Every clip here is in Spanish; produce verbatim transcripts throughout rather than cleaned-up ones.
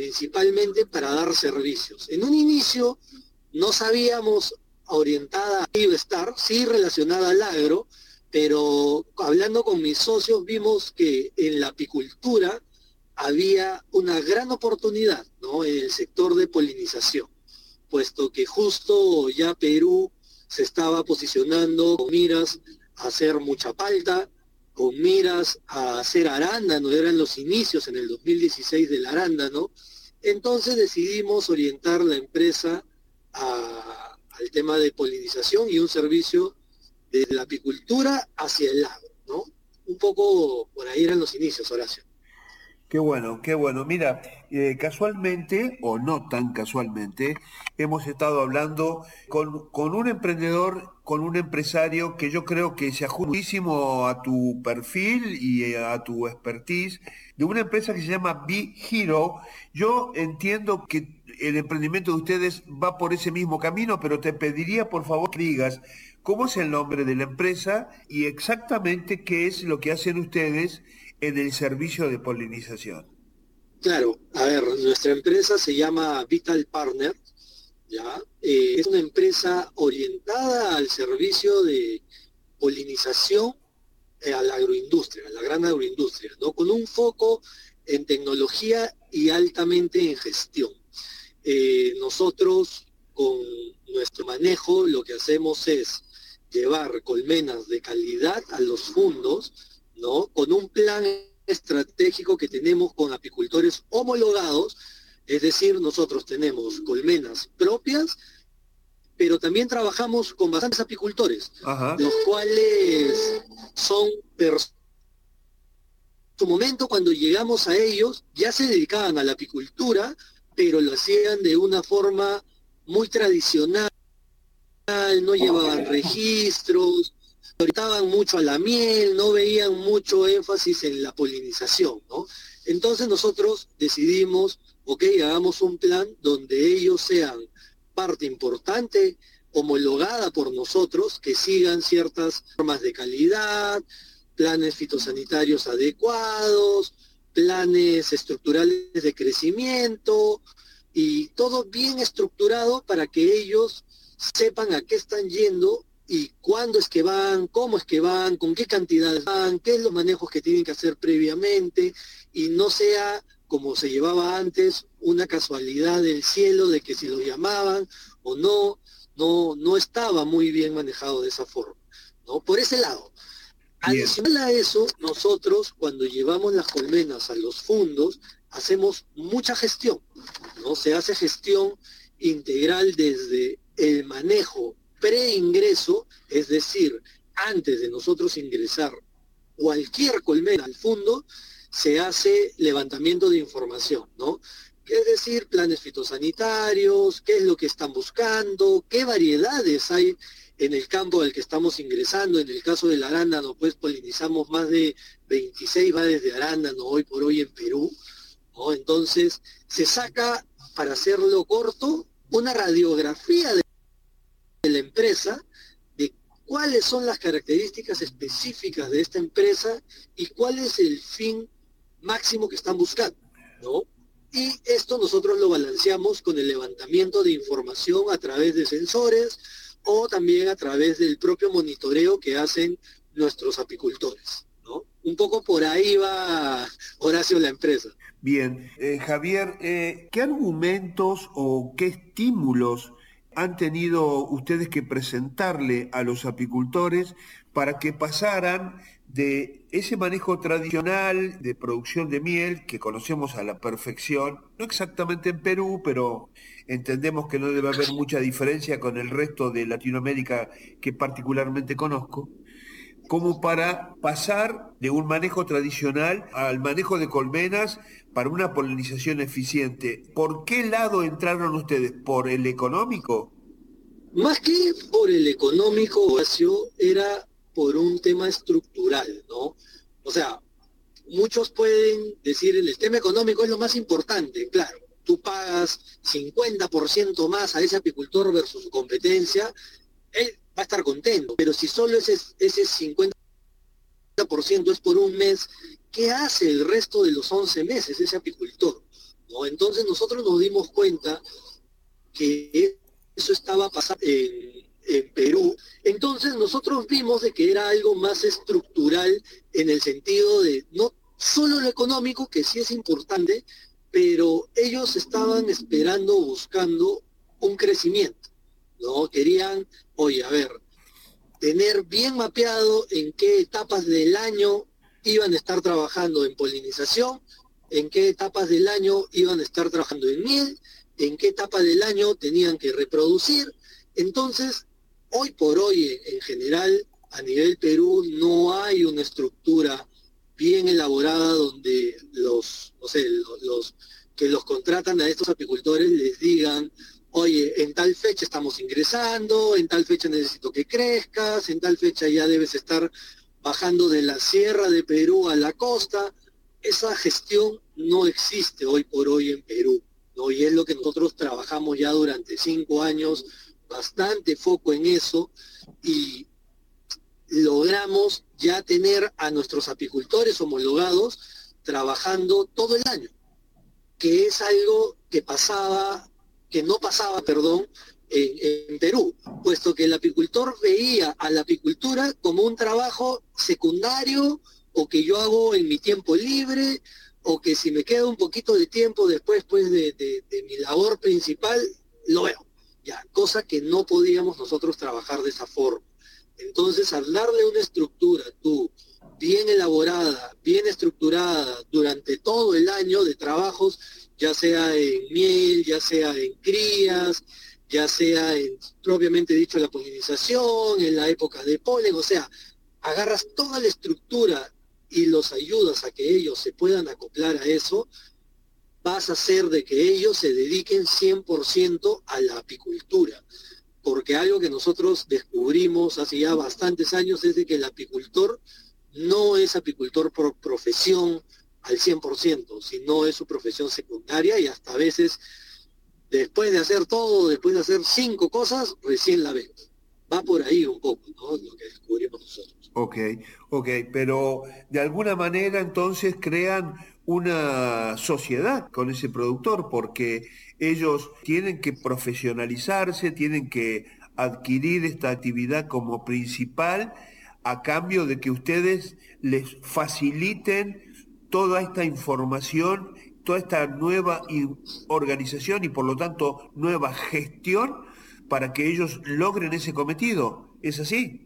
principalmente para dar servicios. En un inicio no sabíamos orientada a iba a estar, sí relacionada al agro, pero hablando con mis socios vimos que en la apicultura había una gran oportunidad, ¿no? En el sector de polinización, puesto que justo ya Perú se estaba posicionando con miras a hacer mucha palta, con miras a hacer arándano, eran los inicios en el dos mil dieciséis del arándano. Entonces decidimos orientar la empresa a, al tema de polinización y un servicio de la apicultura hacia el agro, ¿no? Un poco por ahí eran los inicios, Horacio. Qué bueno, qué bueno. Mira, eh, casualmente, o no tan casualmente, hemos estado hablando con, con un emprendedor, con un empresario que yo creo que se ajusta muchísimo a tu perfil y a tu expertise, de una empresa que se llama Be Hero. Yo entiendo que el emprendimiento de ustedes va por ese mismo camino, pero te pediría por favor que digas cómo es el nombre de la empresa y exactamente qué es lo que hacen ustedes en el servicio de polinización. Claro, a ver, nuestra empresa se llama Vital Partner, ¿ya? Eh, es una empresa orientada al servicio de polinización eh, a la agroindustria, a la gran agroindustria, ¿no? Con un foco en tecnología y altamente en gestión. Eh, nosotros, con nuestro manejo, lo que hacemos es llevar colmenas de calidad a los fundos, ¿no? Con un plan estratégico que tenemos con apicultores homologados, es decir, nosotros tenemos colmenas propias, pero también trabajamos con bastantes apicultores, Ajá. los cuales son personas. En su momento, cuando llegamos a ellos, ya se dedicaban a la apicultura, pero lo hacían de una forma muy tradicional, no llevaban registros, orientaban mucho a la miel, no veían mucho énfasis en la polinización, ¿no? Entonces nosotros decidimos, ok, hagamos un plan donde ellos sean parte importante, homologada por nosotros, que sigan ciertas normas de calidad, planes fitosanitarios adecuados, planes estructurales de crecimiento, y todo bien estructurado para que ellos sepan a qué están yendo y cuándo es que van, cómo es que van, con qué cantidades van, qué es los manejos que tienen que hacer previamente, y no sea como se llevaba antes, una casualidad del cielo de que si lo llamaban o no, no, no estaba muy bien manejado de esa forma, ¿no? Por ese lado. Bien. Adicional a eso, nosotros cuando llevamos las colmenas a los fundos, hacemos mucha gestión, ¿no? Se hace gestión integral desde el manejo pre-ingreso, es decir, antes de nosotros ingresar cualquier colmena al fondo, se hace levantamiento de información, ¿no? Es decir, planes fitosanitarios, qué es lo que están buscando, qué variedades hay en el campo al que estamos ingresando. En el caso del arándano, pues polinizamos más de veintiséis variedades de arándano hoy por hoy en Perú, ¿no? Entonces, se saca, para hacerlo corto, una radiografía de la empresa, de cuáles son las características específicas de esta empresa y cuál es el fin máximo que están buscando, ¿no? Y esto nosotros lo balanceamos con el levantamiento de información a través de sensores o también a través del propio monitoreo que hacen nuestros apicultores, ¿no? Un poco por ahí va, Horacio, la empresa. Bien, eh, Javier, eh, ¿qué argumentos o qué estímulos han tenido ustedes que presentarle a los apicultores para que pasaran de ese manejo tradicional de producción de miel que conocemos a la perfección, no exactamente en Perú, pero entendemos que no debe haber mucha diferencia con el resto de Latinoamérica que particularmente conozco, como para pasar de un manejo tradicional al manejo de colmenas para una polinización eficiente? ¿Por qué lado entraron ustedes? ¿Por el económico? Más que por el económico, Horacio, era por un tema estructural, ¿no? O sea, muchos pueden decir el tema económico es lo más importante, claro. Tú pagas cincuenta por ciento más a ese apicultor versus su competencia, él va a estar contento, pero si solo ese, ese cincuenta por ciento es por un mes, ¿qué hace el resto de los once meses ese apicultor? ¿no? Entonces nosotros nos dimos cuenta que eso estaba pasando en, en Perú. Entonces nosotros vimos de que era algo más estructural en el sentido de no solo lo económico, que sí es importante, pero ellos estaban esperando, buscando un crecimiento, ¿no? Querían, oye, a ver, tener bien mapeado en qué etapas del año iban a estar trabajando en polinización, en qué etapas del año iban a estar trabajando en miel, en qué etapa del año tenían que reproducir. Entonces, hoy por hoy, en general, a nivel Perú, no hay una estructura bien elaborada donde los, no sé, los, los que los contratan a estos apicultores les digan, oye, en tal fecha estamos ingresando, en tal fecha necesito que crezcas, en tal fecha ya debes estar bajando de la sierra de Perú a la costa. Esa gestión no existe hoy por hoy en Perú, ¿no? Y es lo que nosotros trabajamos ya durante cinco años, bastante foco en eso, y logramos ya tener a nuestros apicultores homologados trabajando todo el año, que es algo que pasaba, que no pasaba, perdón, en, en Perú, puesto que el apicultor veía a la apicultura como un trabajo secundario, o que yo hago en mi tiempo libre, o que si me queda un poquito de tiempo después pues, de, de, de mi labor principal, lo veo. Ya, cosa que no podíamos nosotros trabajar de esa forma. Entonces, al darle una estructura, tú, bien elaborada, bien estructurada, durante todo el año de trabajos, ya sea en miel, ya sea en crías, ya sea en, propiamente dicho, la polinización, en la época de polen, o sea, agarras toda la estructura y los ayudas a que ellos se puedan acoplar a eso, vas a hacer de que ellos se dediquen cien por ciento a la apicultura. Porque algo que nosotros descubrimos hace ya bastantes años es de que el apicultor no es apicultor por profesión al cien por ciento, sino es su profesión secundaria, y hasta a veces, después de hacer todo, después de hacer cinco cosas, recién la ven. Va por ahí un poco, ¿no? Lo que descubrimos nosotros. Ok, ok, pero de alguna manera entonces crean una sociedad con ese productor, porque ellos tienen que profesionalizarse, tienen que adquirir esta actividad como principal a cambio de que ustedes les faciliten toda esta información, toda esta nueva organización y por lo tanto nueva gestión para que ellos logren ese cometido. ¿Es así?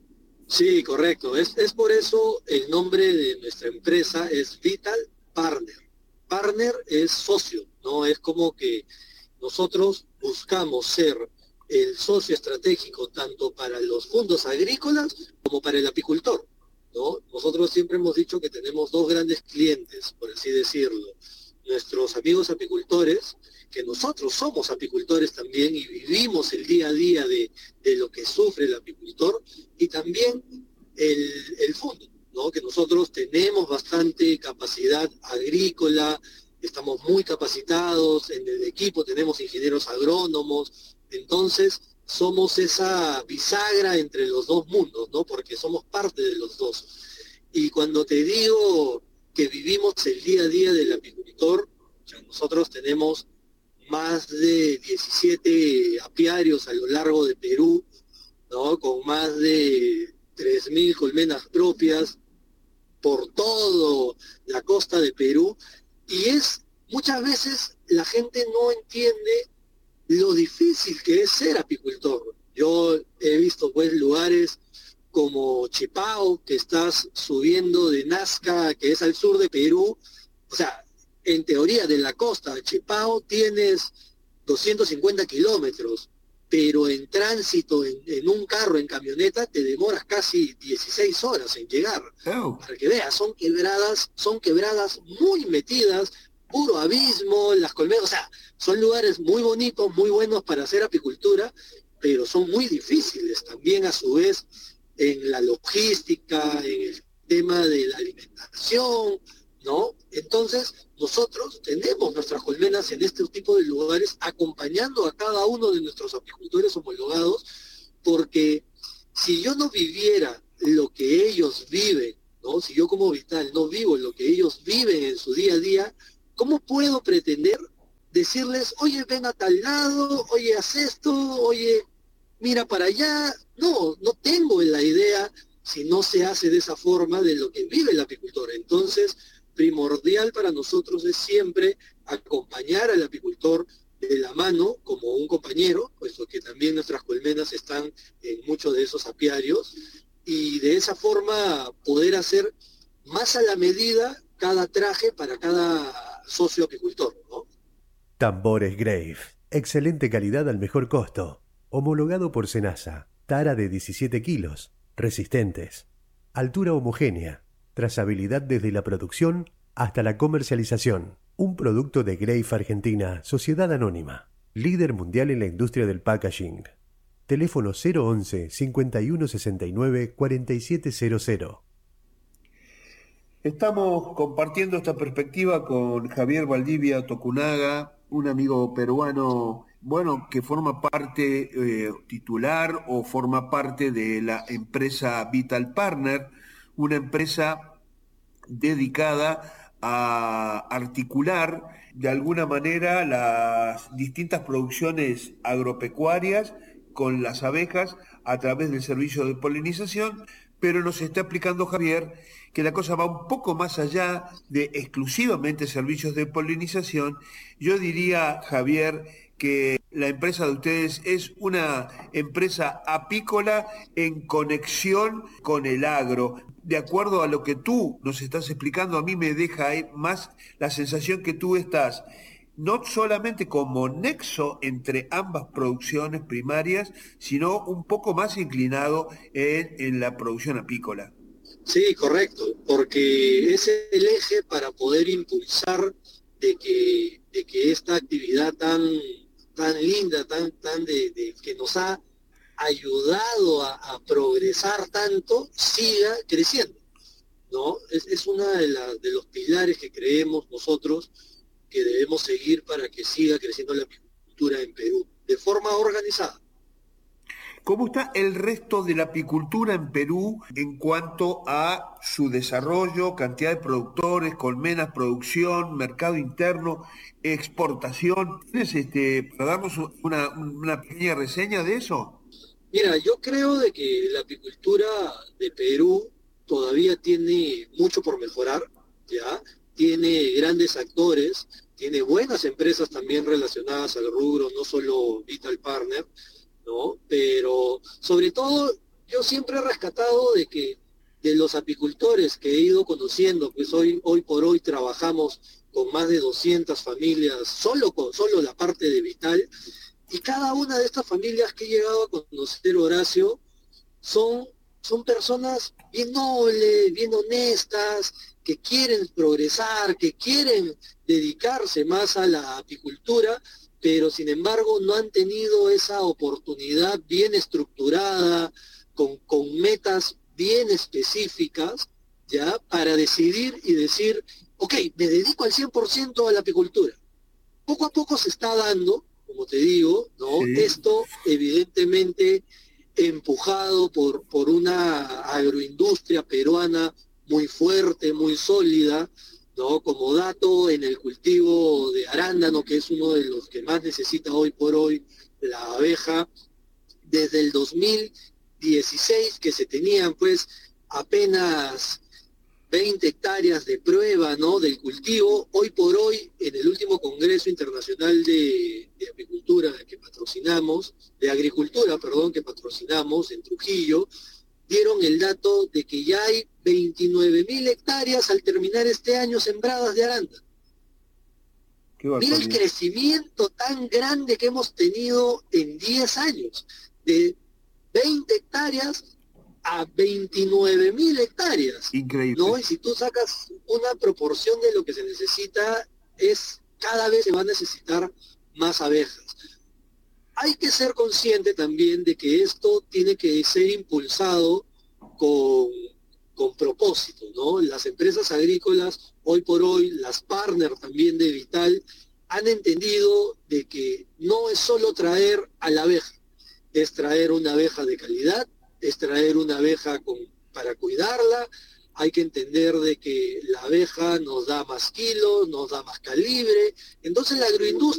Sí, correcto. Es, es por eso el nombre de nuestra empresa es Vital Partner. Partner es socio, ¿no? Es como que nosotros buscamos ser el socio estratégico tanto para los fondos agrícolas como para el apicultor, ¿no? Nosotros siempre hemos dicho que tenemos dos grandes clientes, por así decirlo. Nuestros amigos apicultores, que nosotros somos apicultores también y vivimos el día a día de, de lo que sufre el apicultor, y también el, el fondo, ¿no? Que nosotros tenemos bastante capacidad agrícola, estamos muy capacitados, en el equipo tenemos ingenieros agrónomos, entonces somos esa bisagra entre los dos mundos, ¿no? Porque somos parte de los dos. Y cuando te digo que vivimos el día a día del apicultor, o sea, nosotros tenemos más de diecisiete apiarios a lo largo de Perú, ¿no? Con más de tres mil colmenas propias por toda la costa de Perú, y es, muchas veces la gente no entiende lo difícil que es ser apicultor. Yo he visto pues lugares como Chipao, que estás subiendo de Nazca, que es al sur de Perú, o sea, en teoría de la costa de Chipao tienes doscientos cincuenta kilómetros, pero en tránsito, en, en un carro, en camioneta, te demoras casi dieciséis horas en llegar. Oh. Para que veas, son quebradas, son quebradas muy metidas, puro abismo, las colmenas, o sea, son lugares muy bonitos, muy buenos para hacer apicultura, pero son muy difíciles también a su vez en la logística, en el tema de la alimentación, ¿no? Entonces, nosotros tenemos nuestras colmenas en este tipo de lugares, acompañando a cada uno de nuestros apicultores homologados, porque si yo no viviera lo que ellos viven, ¿no? Si yo como Vital no vivo lo que ellos viven en su día a día, ¿cómo puedo pretender decirles, oye, ven a tal lado, oye, haz esto, oye, mira para allá? No, no tengo la idea, si no se hace de esa forma, de lo que vive el apicultor. Entonces, primordial para nosotros es siempre acompañar al apicultor de la mano como un compañero, puesto que también nuestras colmenas están en muchos de esos apiarios, y de esa forma poder hacer más a la medida cada traje para cada socio apicultor, ¿no? Tambores Grave. Excelente calidad al mejor costo. Homologado por Senasa. Tara de diecisiete kilos. Resistentes. Altura homogénea. Trazabilidad desde la producción hasta la comercialización. Un producto de Grave Argentina, Sociedad Anónima. Líder mundial en la industria del packaging. Teléfono cero once, cincuenta y uno sesenta y nueve, cuarenta y siete cero cero. Estamos compartiendo esta perspectiva con Javier Valdivia Tokunaga, un amigo peruano, bueno, que forma parte eh, titular o forma parte de la empresa Vital Partner, una empresa dedicada a articular de alguna manera las distintas producciones agropecuarias con las abejas a través del servicio de polinización, pero nos está explicando Javier que la cosa va un poco más allá de exclusivamente servicios de polinización. Yo diría, Javier, que la empresa de ustedes es una empresa apícola en conexión con el agro. De acuerdo a lo que tú nos estás explicando, a mí me deja más la sensación que tú estás no solamente como nexo entre ambas producciones primarias, sino un poco más inclinado en, en la producción apícola. Sí, correcto, porque es el eje para poder impulsar de que, de que esta actividad tan, tan linda, tan, tan de, de que nos ha ayudado a, a progresar tanto, siga creciendo, ¿no? Es, es uno de, la, de los pilares que creemos nosotros que debemos seguir para que siga creciendo la apicultura en Perú, de forma organizada. ¿Cómo está el resto de la apicultura en Perú en cuanto a su desarrollo, cantidad de productores, colmenas, producción, mercado interno, exportación? ¿Tienes este, para darnos una, una pequeña reseña de eso? Mira, yo creo de que la apicultura de Perú todavía tiene mucho por mejorar, ¿ya? Tiene grandes actores, tiene buenas empresas también relacionadas al rubro, no solo Vital Partner, ¿no? Pero sobre todo yo siempre he rescatado de que de los apicultores que he ido conociendo, pues hoy, hoy por hoy trabajamos con más de doscientas familias, solo con solo la parte de Vital, y cada una de estas familias que he llegado a conocer, Horacio, son, son personas bien nobles, bien honestas, que quieren progresar, que quieren dedicarse más a la apicultura, pero sin embargo no han tenido esa oportunidad bien estructurada, con, con metas bien específicas, ya, para decidir y decir, ok, me dedico al cien por ciento a la apicultura. Poco a poco se está dando, como te digo, ¿no? Sí. Esto evidentemente empujado por, por una agroindustria peruana muy fuerte, muy sólida, ¿no? Como dato, en el cultivo de arándano, que es uno de los que más necesita hoy por hoy la abeja, desde el dos mil dieciséis, que se tenían pues apenas veinte hectáreas de prueba, ¿no?, del cultivo, hoy por hoy, en el último Congreso Internacional de, de Apicultura que patrocinamos, de Agricultura, perdón, que patrocinamos en Trujillo, dieron el dato de que ya hay veintinueve mil hectáreas al terminar este año sembradas de arándano. Mira el crecimiento tan grande que hemos tenido en diez años, de veinte hectáreas a veintinueve mil hectáreas. Increíble. ¿No? Y si tú sacas una proporción de lo que se necesita, es cada vez se va a necesitar más abejas. Hay que ser consciente también de que esto tiene que ser impulsado con, con propósito, ¿no? Las empresas agrícolas, hoy por hoy, las partners también de Vital, han entendido de que no es solo traer a la abeja, es traer una abeja de calidad, es traer una abeja con, para cuidarla, hay que entender de que la abeja nos da más kilos, nos da más calibre, entonces la agroindustria